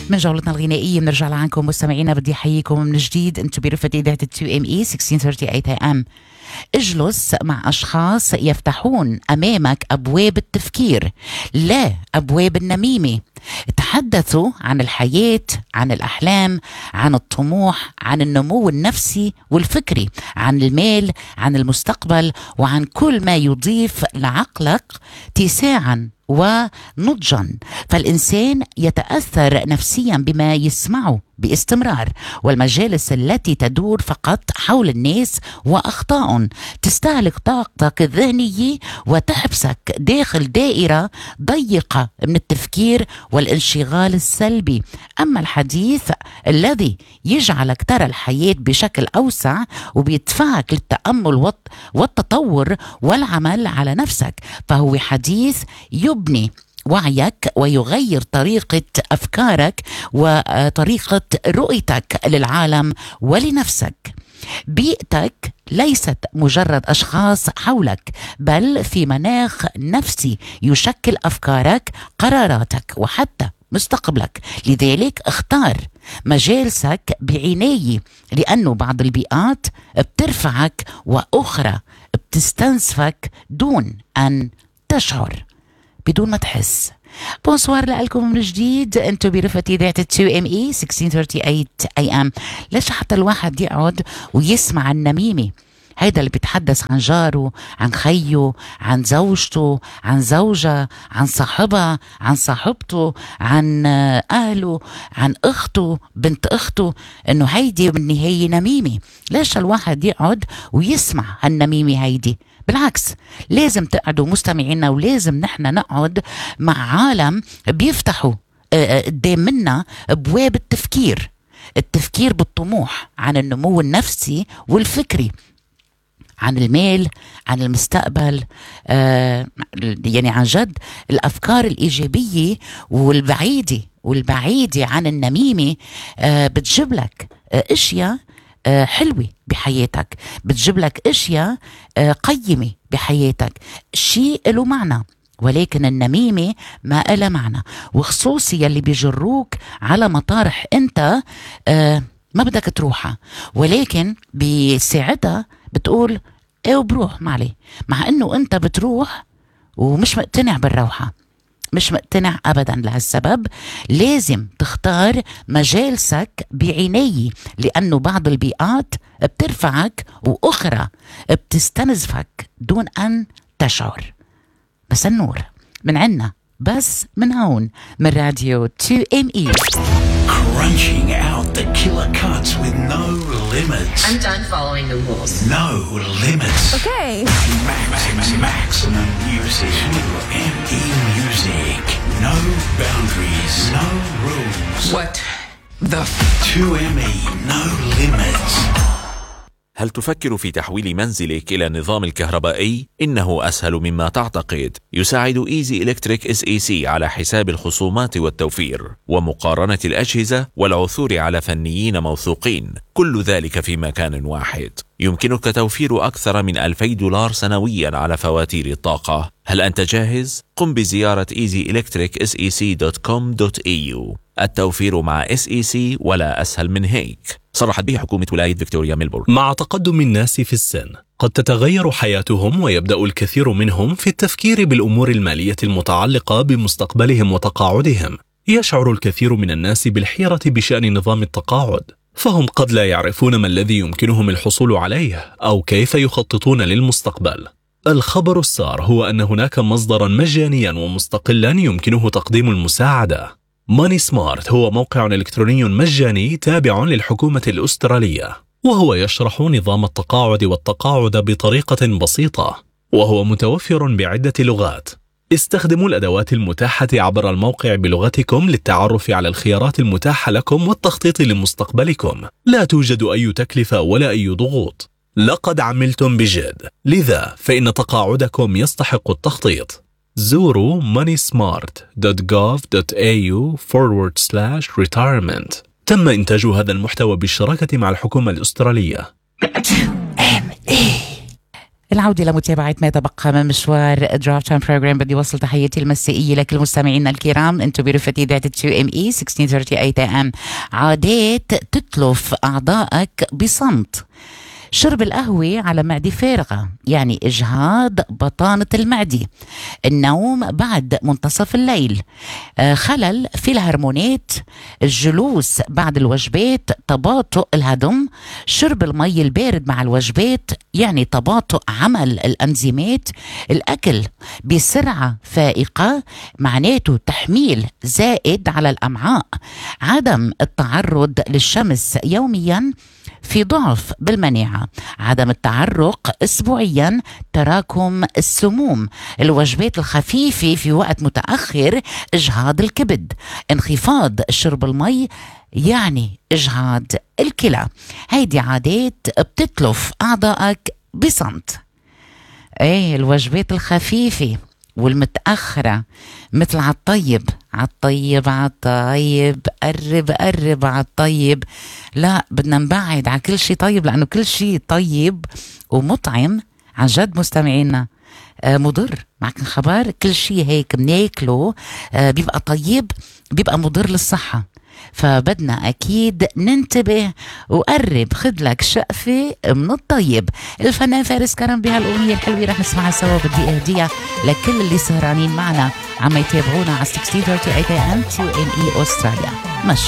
من جولتنا الغنائية بنرجع لعنكم مستمعينا. بدي أحييكم من جديد. أنتم برفقة إذاعة 2ME 1638 AM. اجلس مع أشخاص يفتحون أمامك أبواب التفكير لا أبواب النميمة. تحدثوا عن الحياة، عن الأحلام، عن الطموح، عن النمو النفسي والفكري، عن المال، عن المستقبل، وعن كل ما يضيف لعقلك اتساعا ونضجا. فالإنسان يتأثر نفسيا بما يسمعه باستمرار، والمجالس التي تدور فقط حول الناس وأخطاء تستهلك طاقتك الذهنية وتحبسك داخل دائرة ضيقة من التفكير والانشغال السلبي. أما الحديث الذي يجعلك ترى الحياة بشكل أوسع وبيدفعك للتأمل والتطور والعمل على نفسك، فهو حديث يبني وعيك ويغير طريقة أفكارك وطريقة رؤيتك للعالم ولنفسك. بيئتك ليست مجرد أشخاص حولك، بل في مناخ نفسي يشكل أفكارك، قراراتك، وحتى مستقبلك. لذلك اختار مجالسك بعناية، لأنه بعض البيئات بترفعك وأخرى بتستنزفك دون أن تشعر، بدون ما تحس. بونسوار لكم من جديد. انتو برفقة إذاعة 2ME 1638 AM. ليش حتى الواحد يقعد ويسمع النميمة؟ هيدا اللي بيتحدث عن جاره، عن خيه، عن زوجته، عن زوجة، عن صاحبها، عن صاحبته، عن أهله، عن أخته، بنت أخته، إنه هيدي بالنهاية نميمة. ليش الواحد يقعد ويسمع هالنميمة هيدي؟ بالعكس، لازم تقعدوا مستمعينا، ولازم نحن نقعد مع عالم بيفتحوا قدام منا أبواب التفكير بالطموح، عن النمو النفسي والفكري، عن المال، عن المستقبل، يعني عن جد الأفكار الإيجابية والبعيدة عن النميمة. بتجيب لك أشياء حلوة بحياتك، بتجيب لك أشياء قيمة بحياتك، شيء له معنى. ولكن النميمة ما إلها معنى، وخصوصي يلي بيجروك على مطارح أنت ما بدك تروحها، ولكن بساعتها بتقول ايه وبروح معلي، مع انه انت بتروح ومش مقتنع بالروحة، مش مقتنع ابدا. لهالسبب لازم تختار مجالسك بعناية، لانه بعض البيئات بترفعك واخرى بتستنزفك دون ان تشعر. بس النور من عنا، بس من هون، من راديو 2ME. Crunching out the killer cuts with no limits. I'm done following the rules. No limits. Okay. Maximum music. 2ME music. No boundaries. No rules. What the 2ME. No limits. هل تفكر في تحويل منزلك إلى النظام الكهربائي؟ إنه أسهل مما تعتقد. يساعد إيزي إلكتريك SEC على حساب الخصومات والتوفير ومقارنة الأجهزة والعثور على فنيين موثوقين، كل ذلك في مكان واحد. يمكنك توفير أكثر من $2000 سنويا على فواتير الطاقة. هل أنت جاهز؟ قم بزيارة easyelectricsec.com.au. التوفير مع SEC ولا أسهل من هيك. صرحت به حكومة ولاية فيكتوريا ميلبورن. مع تقدم الناس في السن قد تتغير حياتهم، ويبدأ الكثير منهم في التفكير بالأمور المالية المتعلقة بمستقبلهم وتقاعدهم. يشعر الكثير من الناس بالحيرة بشأن نظام التقاعد، فهم قد لا يعرفون ما الذي يمكنهم الحصول عليه أو كيف يخططون للمستقبل. الخبر السار هو أن هناك مصدرا مجانيا ومستقلا يمكنه تقديم المساعدة. ماني سمارت هو موقع إلكتروني مجاني تابع للحكومة الأسترالية، وهو يشرح نظام التقاعد والتقاعد بطريقة بسيطة، وهو متوفر بعدة لغات. استخدموا الأدوات المتاحة عبر الموقع بلغتكم للتعرف على الخيارات المتاحة لكم والتخطيط لمستقبلكم. لا توجد أي تكلفة ولا أي ضغوط. لقد عملتم بجد، لذا فإن تقاعدكم يستحق التخطيط. زوروا moneysmart.gov.au/retirement. تم إنتاج هذا المحتوى بالشراكة مع الحكومة الأسترالية. العودة لمتابعة ما تبقى من مشوار درايف تايم بروجرام. بدي وصل تحياتي المسائية لكل مستمعينا الكرام. انتم برفقة إذاعة 2ME 1638 AM. عادات تتلف أعضائك بصمت. شرب القهوة على معدة فارغة يعني إجهاض بطانة المعدة. النوم بعد منتصف الليل. خلل في الهرمونات. الجلوس بعد الوجبات تباطؤ الهضم. شرب المي البارد مع الوجبات يعني تباطؤ عمل الأنزيمات. الأكل بسرعة فائقة معناته تحميل زائد على الأمعاء. عدم التعرض للشمس يوميا في ضعف بالمناعة. عدم التعرق أسبوعيا تراكم السموم. الوجبات الخفيفة في وقت متأخر إجهاض الكبد. انخفاض شرب المي يعني إجهاض الكلى. هيدي عادات بتتلف أعضائك بصمت. ايه الوجبات الخفيفة والمتأخرة مثل عالطيب قرب عالطيب. لا بدنا نبعد على كل شيء طيب لأنه كل شيء طيب ومطعم عن جد مستمعينا مضر. معك خبر كل شيء هيك بناكله بيبقى طيب بيبقى مضر للصحة. فبدنا أكيد ننتبه وقرب خد لك شقفة من الطيب. الفنان فارس كرم بهالأغنية الحلوة رح نسمعها سوا. بدي أهديها لكل اللي سهرانين معنا عم يتابعونا على 1638 AM 2ME أستراليا. مش